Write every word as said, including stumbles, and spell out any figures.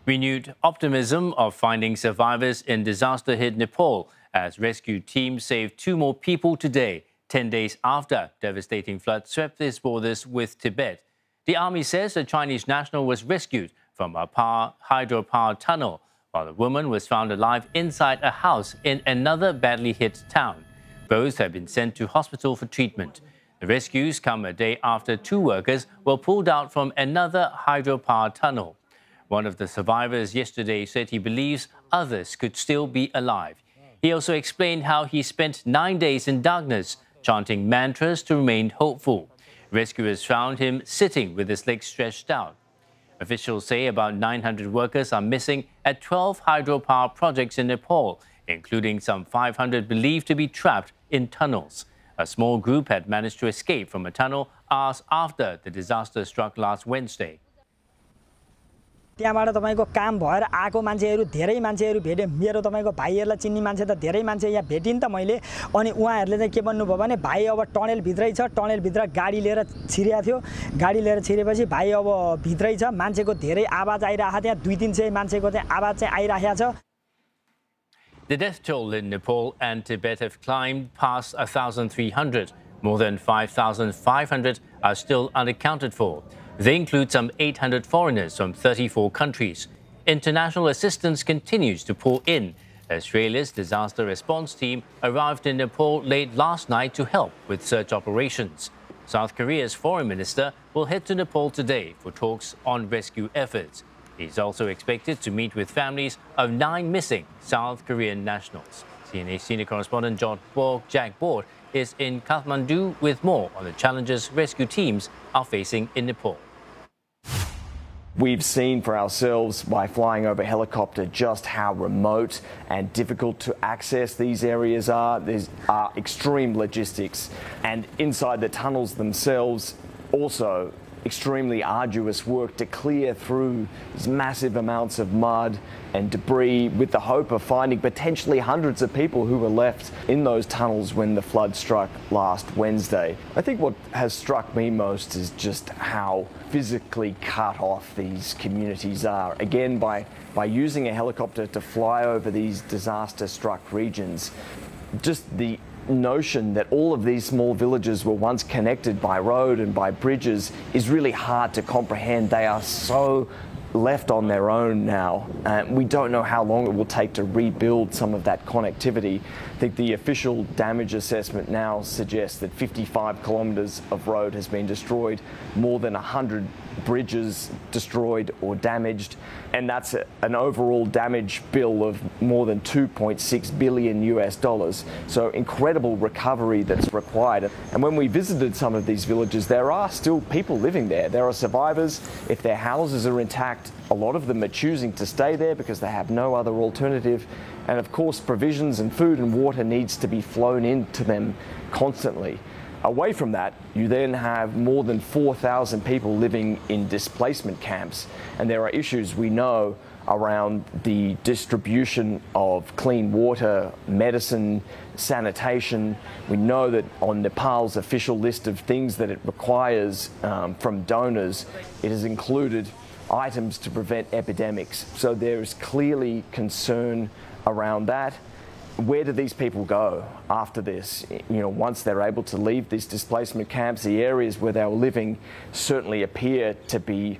Renewed optimism of finding survivors in disaster-hit Nepal as rescue teams saved two more people today, ten days after devastating flood swept its borders with Tibet. The army says a Chinese national was rescued from a power, hydropower tunnel, while the woman was found alive inside a house in another badly hit town. Both have been sent to hospital for treatment. The rescues come a day after two workers were pulled out from another hydropower tunnel. One of the survivors yesterday said he believes others could still be alive. He also explained how he spent nine days in darkness, chanting mantras to remain hopeful. Rescuers found him sitting with his legs stretched out. Officials say about nine hundred workers are missing at twelve hydropower projects in Nepal, including some five hundred believed to be trapped in tunnels. A small group had managed to escape from a tunnel hours after the disaster struck last Wednesday. त्यहाँबाट तपाईको काम भएर आएको मान्छेहरु धेरै मान्छेहरु भेटे मेरो तपाईको भाइहरुलाई चिन्ने मान्छे त धेरै मान्छे यहाँ भेटिन त मैले अनि उहाँहरुले चाहिँ के भन्नु भयो भने भाइ अब टनेल भित्रै छ टनेल भित्र गाडी लिएर छिरेको थियो गाडी लिएर छिरेपछि भाइ अब भित्रै छ मान्छेको धेरै आवाज आइराखा त्यहाँ दुई तीन सय मान्छेको चाहिँ आवाज चाहिँ आइराखेको छ. The death toll in Nepal and Tibet have climbed past one thousand three hundred. More than five thousand five hundred are still unaccounted for. They include some eight hundred foreigners from thirty-four countries. International assistance continues to pour in. Australia's disaster response team arrived in Nepal late last night to help with search operations. South Korea's foreign minister will head to Nepal today for talks on rescue efforts. He's also expected to meet with families of nine missing South Korean nationals. C N A senior correspondent Jack Borg, Jack Borg is in Kathmandu with more on the challenges rescue teams are facing in Nepal. We've seen for ourselves by flying over helicopter just how remote and difficult to access these areas are. There are extreme logistics, and inside the tunnels themselves also extremely arduous work to clear through these massive amounts of mud and debris with the hope of finding potentially hundreds of people who were left in those tunnels when the flood struck last Wednesday. I think what has struck me most is just how physically cut off these communities are. Again, by, by using a helicopter to fly over these disaster-struck regions, just the notion that all of these small villages were once connected by road and by bridges is really hard to comprehend. They are so left on their own now. Uh, we don't know how long it will take to rebuild some of that connectivity. I think the official damage assessment now suggests that fifty-five kilometres of road has been destroyed, more than one hundred bridges destroyed or damaged, and that's a, an overall damage bill of more than two point six billion U S dollars. So incredible recovery that's required. And when we visited some of these villages, there are still people living there. There are survivors. If their houses are intact, a lot of them are choosing to stay there because they have no other alternative. And of course, provisions and food and water needs to be flown into them constantly. Away from that, you then have more than four thousand people living in displacement camps, and there are issues we know around the distribution of clean water, medicine, sanitation. We know that on Nepal's official list of things that it requires um, from donors, it has included items to prevent epidemics. So there is clearly concern around that. Where do these people go after this? You know, once they're able to leave these displacement camps, the areas where they were living certainly appear to be